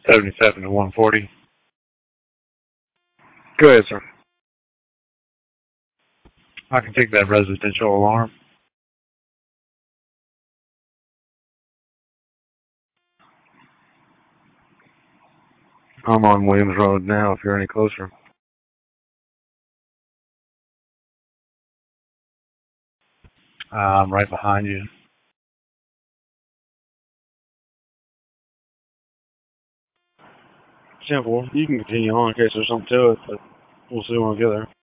77 to 140. Go ahead, sir. I can take that residential alarm. I'm on Williams Road now if you're any closer. I'm right behind you. Simple. You can continue on in case there's something to it, but we'll see when we get there.